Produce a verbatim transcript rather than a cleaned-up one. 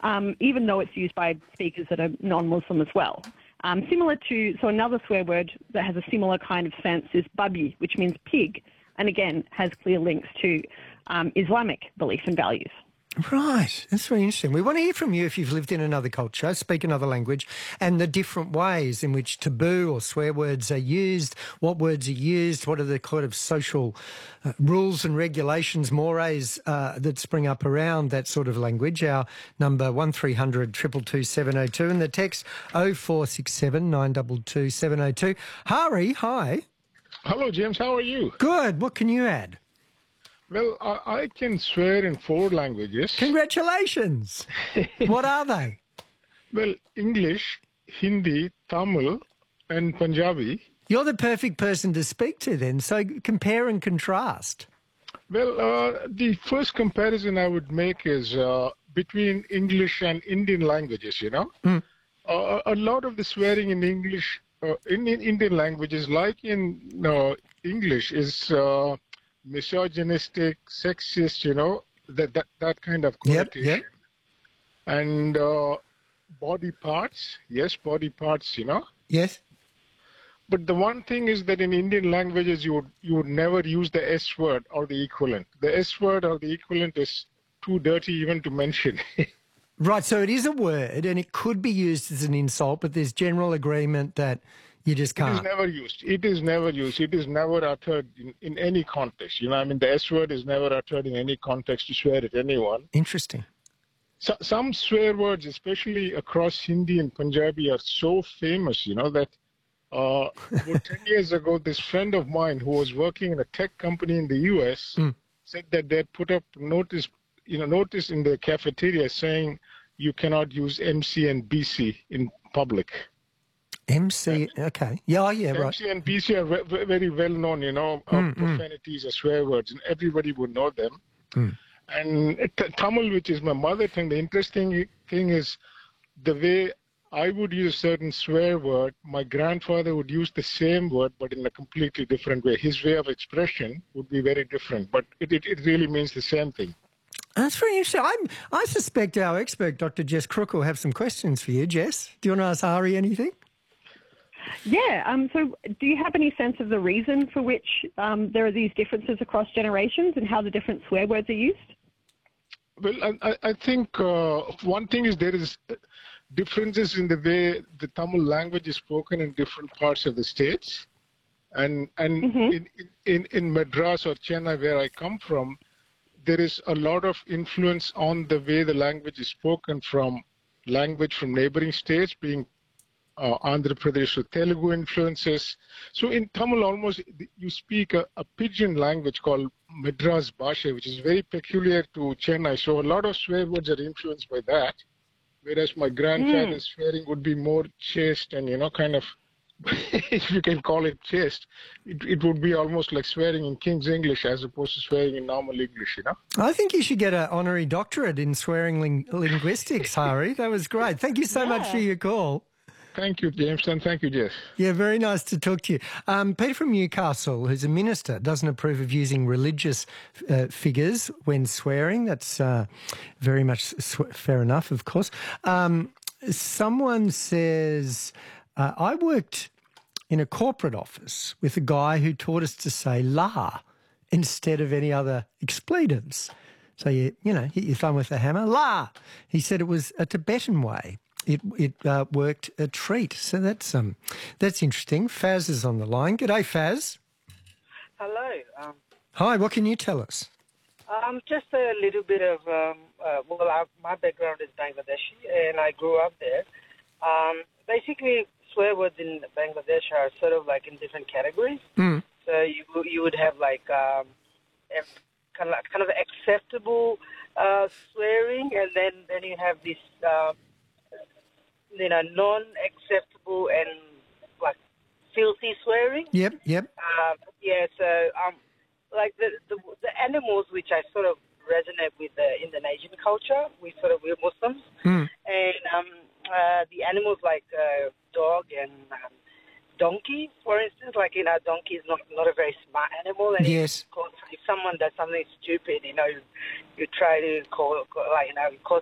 um, even though it's used by speakers that are non-Muslim as well. Um, similar to, so another swear word that has a similar kind of sense is babi, which means pig, and again has clear links to um, Islamic beliefs and values. Right. That's very interesting. We want to hear from you if you've lived in another culture, speak another language, and the different ways in which taboo or swear words are used, what words are used, what are the kind of social uh, rules and regulations, mores uh, that spring up around that sort of language. Our number one three hundred two two two seven oh two and the text oh four six seven nine two two seven oh two. Hari, hi. Hello, James. How are you? Good. What can you add? Well, I, I can swear in four languages. Congratulations. What are they? Well, English, Hindi, Tamil, and Punjabi. You're the perfect person to speak to then, so compare and contrast. Well, uh, the first comparison I would make is uh, between English and Indian languages, you know. Mm. Uh, a lot of the swearing in English, uh, in, in Indian languages, like in uh, English, is... Uh, misogynistic, sexist, you know, that that, that kind of connotation. Yep, yep. And uh, body parts, yes, body parts, you know. Yes. But the one thing is that in Indian languages, you would, you would never use the S word or the equivalent. The S word or the equivalent is too dirty even to mention. Right, so it is a word and it could be used as an insult, but there's general agreement that you just can't. It is never used. It is never used. It is never uttered in, in any context. You know, I mean, the S word is never uttered in any context to swear at anyone. Interesting. So, some swear words, especially across Hindi and Punjabi, are so famous, you know, that uh, about ten years ago, this friend of mine who was working in a tech company in the U S mm. said that they had put up notice, you know, notice in the cafeteria saying you cannot use M C and B C in public. M C, okay. Yeah, oh, yeah, right. M C and B C are ve- very well known, you know, mm, profanities mm. or swear words, and everybody would know them. Mm. And t- Tamil, which is my mother tongue, the interesting thing is the way I would use a certain swear word, my grandfather would use the same word, but in a completely different way. His way of expression would be very different, but it, it, it really means the same thing. That's very interesting. I'm, I suspect our expert, Doctor Jess Crook, will have some questions for you. Jess, do you want to ask Hari anything? Yeah, um, so do you have any sense of the reason for which um, there are these differences across generations and how the different swear words are used? Well, I, I think uh, one thing is there is differences in the way the Tamil language is spoken in different parts of the states. And, and mm-hmm. in, in, in Madras or Chennai, where I come from, there is a lot of influence on the way the language is spoken from language from neighboring states, being Uh, Andhra Pradesh or Telugu influences. So in Tamil, almost you speak a, a pidgin language called Madras Bhasha, which is very peculiar to Chennai. So a lot of swear words are influenced by that, whereas my grandfather's mm. swearing would be more chaste and, you know, kind of, if you can call it chaste, it, it would be almost like swearing in King's English as opposed to swearing in normal English, you know? I think you should get an honorary doctorate in swearing ling- linguistics, Hari. That was great. Thank you so yeah. much for your call. Thank you, James, and thank you, Jess. Yeah, very nice to talk to you. Um, Peter from Newcastle, who's a minister, doesn't approve of using religious uh, figures when swearing. That's uh, very much sw- fair enough, of course. Um, someone says, uh, I worked in a corporate office with a guy who taught us to say la instead of any other expletives. So, you, you know, hit your thumb with a hammer, la. He said it was a Tibetan way. It it uh, worked a treat. So that's um that's interesting. Faz is on the line. G'day, Faz. Hello. Um, Hi, what can you tell us? Um, just a little bit of, um, uh, well, I, my background is Bangladeshi and I grew up there. Um, basically, swear words in Bangladesh are sort of like in different categories. Mm. So you you would have like um, kind of kind of acceptable uh, swearing, and then, then you have this... Uh, you know, non-acceptable and, like, filthy swearing. Yep, yep. Uh, yeah, so, um, like, the, the the animals which I sort of resonate with the Indonesian culture, we sort of, we're Muslims, mm. and um, uh, the animals like uh, dog and um, donkey, for instance, like, you know, donkey is not, not a very smart animal, and yes. if, if someone does something stupid, you know, you, you try to call, call, like, you know, cause